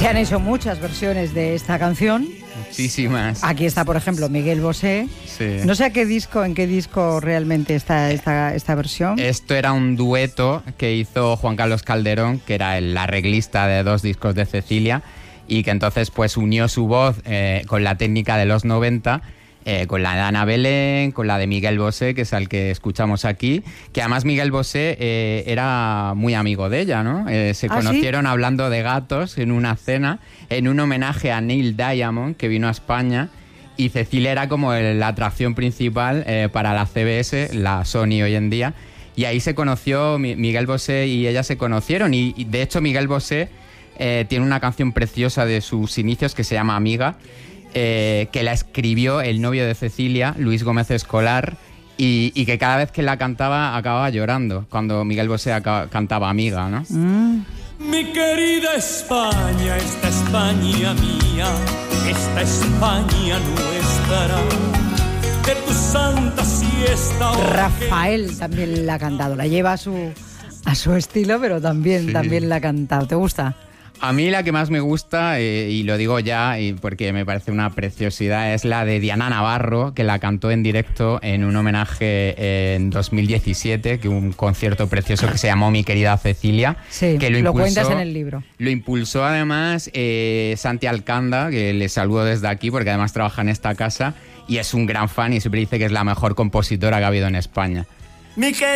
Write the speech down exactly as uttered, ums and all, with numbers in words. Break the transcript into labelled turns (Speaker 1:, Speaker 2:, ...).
Speaker 1: Se han hecho muchas versiones de esta canción.
Speaker 2: Muchísimas.
Speaker 1: Aquí está, por ejemplo, Miguel Bosé.
Speaker 2: Sí.
Speaker 1: No sé a qué disco, en qué disco realmente está esta, esta versión.
Speaker 2: Esto era un dueto que hizo Juan Carlos Calderón, que era el arreglista de dos discos de Cecilia, y que entonces pues unió su voz eh, con la técnica de los noventa, eh, con la de Ana Belén, con la de Miguel Bosé, que es el que escuchamos aquí, que además Miguel Bosé eh, era muy amigo de ella, ¿no? Eh, se
Speaker 1: ¿Ah,
Speaker 2: conocieron
Speaker 1: sí?
Speaker 2: hablando de gatos en una cena, en un homenaje a Neil Diamond, que vino a España, y Cecilia era como el- la atracción principal eh, para la C B S, la Sony hoy en día, y ahí se conoció, Mi- Miguel Bosé y ella se conocieron, y, y de hecho Miguel Bosé eh, tiene una canción preciosa de sus inicios que se llama Amiga, eh, que la escribió el novio de Cecilia, Luis Gómez Escolar, y, y que cada vez que la cantaba acababa llorando, cuando Miguel Bosé acaba- cantaba Amiga, ¿no?
Speaker 1: Mm.
Speaker 3: Mi querida España, esta España mía, esta España nuestra, de tu santa siesta. oh,
Speaker 1: Rafael también la ha cantado. La lleva a su, a su estilo, pero también,
Speaker 2: Sí.
Speaker 1: también la ha cantado. ¿Te gusta?
Speaker 2: A mí la que más me gusta, eh, y lo digo ya y porque me parece una preciosidad, es la de Diana Navarro, que la cantó en directo en un homenaje eh, en dos mil diecisiete, que un concierto precioso que se llamó Mi querida Cecilia.
Speaker 1: Sí,
Speaker 2: que lo,
Speaker 1: lo
Speaker 2: impulsó,
Speaker 1: cuentas en el libro.
Speaker 2: Lo impulsó además eh, Santi Alcanda, que le saludo desde aquí porque además trabaja en esta casa y es un gran fan y siempre dice que es la mejor compositora que ha habido en España.
Speaker 3: Mi